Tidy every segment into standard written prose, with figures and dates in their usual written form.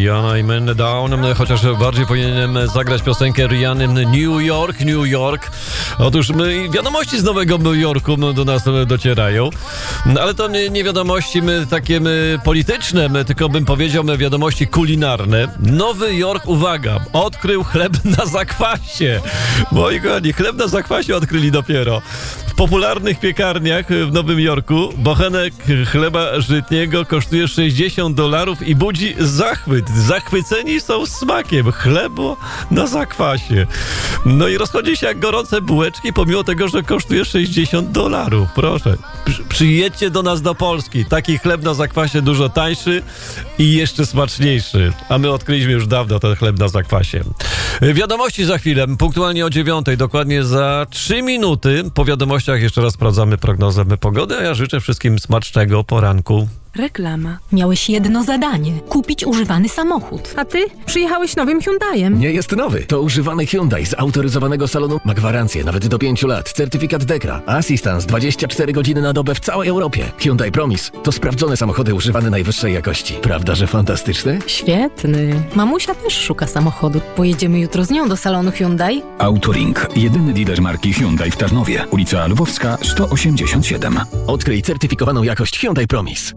Rihanna i Man Down, chociaż bardziej powinienem zagrać piosenkę Rihanny New York, New York. Otóż wiadomości z Nowego Jorku do nas docierają, ale to nie wiadomości takie polityczne, tylko bym powiedział wiadomości kulinarne. Nowy Jork, uwaga, odkrył chleb na zakwasie. Moi kochani, chleb na zakwasie odkryli dopiero. W popularnych piekarniach w Nowym Jorku bochenek chleba żytniego kosztuje $60 i budzi zachwyt. Zachwyceni są smakiem chlebu na zakwasie. No i rozchodzi się jak gorące bułeczki, pomimo tego, że kosztuje $60. Proszę, przyjedźcie do nas do Polski. Taki chleb na zakwasie dużo tańszy i jeszcze smaczniejszy. A my odkryliśmy już dawno ten chleb na zakwasie. Wiadomości za chwilę, punktualnie o 9:00, dokładnie za 3 minuty. Po wiadomościach jeszcze raz sprawdzamy prognozę pogody, a ja życzę wszystkim smacznego poranku. Reklama. Miałeś jedno zadanie. Kupić używany samochód. A ty przyjechałeś nowym Hyundaiem. Nie jest nowy. To używany Hyundai z autoryzowanego salonu. Ma gwarancję nawet do 5 lat. Certyfikat Dekra. Asystans 24 godziny na dobę w całej Europie. Hyundai Promise to sprawdzone samochody używane najwyższej jakości. Prawda, że fantastyczny? Świetny. Mamusia też szuka samochodu. Pojedziemy jutro z nią do salonu Hyundai? Autoring. Jedyny dealer marki Hyundai w Tarnowie. Ulica Lwowska 187. Odkryj certyfikowaną jakość Hyundai Promise.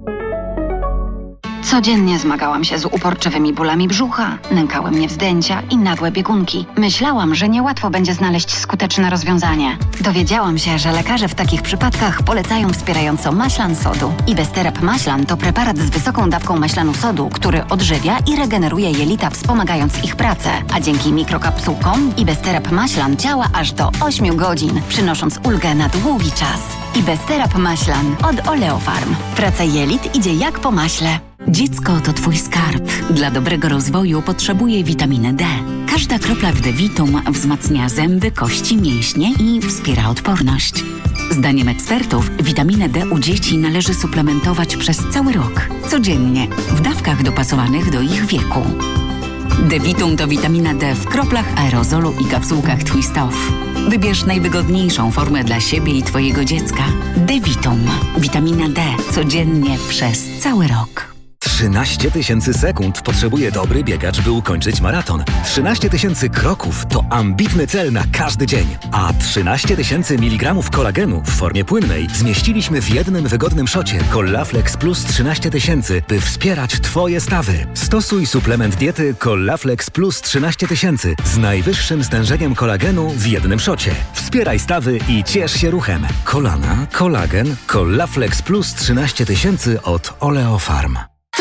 Codziennie zmagałam się z uporczywymi bólami brzucha, nękały mnie wzdęcia i nagłe biegunki. Myślałam, że niełatwo będzie znaleźć skuteczne rozwiązanie. Dowiedziałam się, że lekarze w takich przypadkach polecają wspierająco maślan sodu. Ibesterap Maślan to preparat z wysoką dawką maślanu sodu, który odżywia i regeneruje jelita, wspomagając ich pracę. A dzięki mikrokapsułkom Ibesterap Maślan działa aż do 8 godzin, przynosząc ulgę na długi czas. Ibesterap Maślan od Oleofarm. Praca jelit idzie jak po maśle. Dziecko to twój skarb. Dla dobrego rozwoju potrzebuje witaminy D. Każda kropla w D-Vitum wzmacnia zęby, kości, mięśnie i wspiera odporność. Zdaniem ekspertów witaminę D u dzieci należy suplementować przez cały rok. Codziennie, w dawkach dopasowanych do ich wieku. D-Vitum to witamina D w kroplach, aerozolu i kapsułkach Twist Off. Wybierz najwygodniejszą formę dla siebie i twojego dziecka. D-Vitum. Witamina D. Codziennie przez cały rok. 13 000 sekund potrzebuje dobry biegacz, by ukończyć maraton. 13 000 kroków to ambitny cel na każdy dzień. A 13 000 mg kolagenu w formie płynnej zmieściliśmy w jednym wygodnym szocie Collaflex Plus 13 000, by wspierać twoje stawy. Stosuj suplement diety Collaflex Plus 13 000 z najwyższym stężeniem kolagenu w jednym szocie. Wspieraj stawy i ciesz się ruchem. Kolana, kolagen, Collaflex Plus 13 000 od Oleofarm.